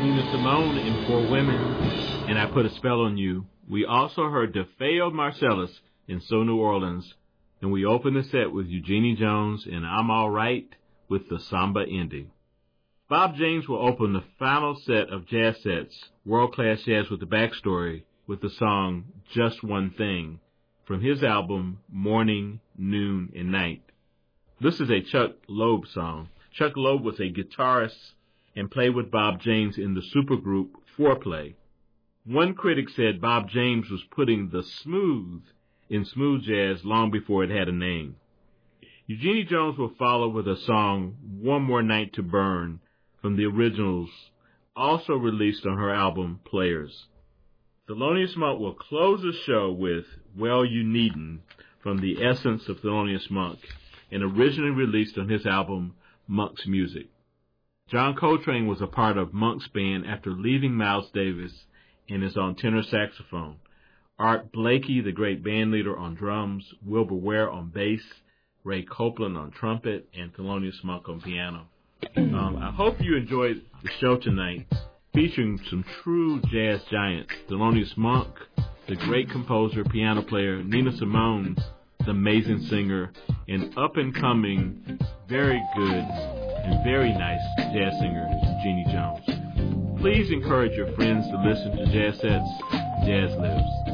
Nina Simone in Four Women and I Put a Spell on You. We also heard DeFeo Marcellus in So New Orleans, and we opened the set with Eugenie Jones and I'm All Right with the Samba ending. Bob James will open the final set of jazz sets, World Class Jazz with the Backstory, with the song Just One Thing from his album Morning, Noon, and Night. This is a Chuck Loeb song. Chuck Loeb was a guitarist and played with Bob James in the supergroup Foreplay. One critic said Bob James was putting the smooth in smooth jazz long before it had a name. Eugenie Jones will follow with a song, One More Night to Burn, from the originals, also released on her album, Players. Thelonious Monk will close the show with Well You Needn't, from the Essence of Thelonious Monk, and originally released on his album, Monk's Music. John Coltrane was a part of Monk's band after leaving Miles Davis and is on tenor saxophone. Art Blakey, the great band leader, on drums, Wilbur Ware on bass, Ray Copeland on trumpet, and Thelonious Monk on piano. I hope you enjoyed the show tonight, featuring some true jazz giants, Thelonious Monk, the great composer, piano player, Nina Simone, the amazing singer, and up-and-coming, very good and very nice jazz singer, Eugenie Jones. Please encourage your friends to listen to Jazz Sets. Jazz lives.